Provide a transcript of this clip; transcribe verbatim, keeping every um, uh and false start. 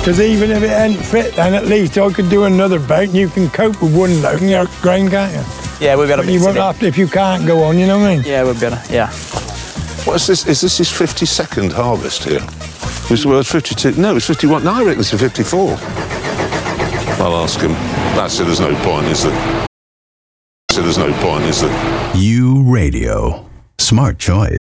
Because even if it ain't fit, then at least I could do another boat, and you can cope with one load in your grain, can't you? Yeah, we've got to But you won't have to if you can't go on, you know what I mean? Yeah, we've got to, yeah. What is this? Is this his fifty-second harvest here? Was the word fifty-two? No, it's fifty-one. No, I reckon it's a fifty-four. I'll ask him. That's it, there's no point, is there? So there's no point, is there? U Radio. Smart choice.